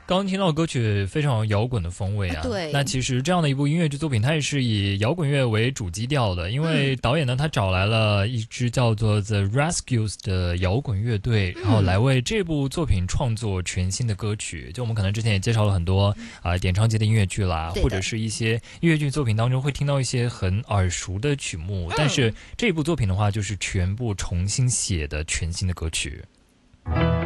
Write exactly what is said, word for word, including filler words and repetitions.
刚刚听到的歌曲非常有摇滚的风味啊。 对， 那其实这样的一部音乐剧作品，它也是以摇滚乐为主基调的，因为导演呢，他找来了一支叫做 The Rescues 的摇滚乐队，然后来为这部作品创作全新的歌曲。就我们可能之前也介绍了很多啊、呃、点唱级的音乐剧啦，或者是一些音乐剧作品当中会听到一些很耳熟的曲目，但是这部作品的话，就是全部重新写的全新的歌曲。